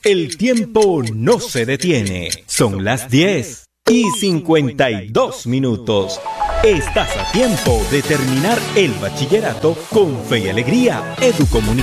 El tiempo no se detiene. Son las 10:52. Estás a tiempo de terminar el bachillerato con fe y alegría. Educomunicación.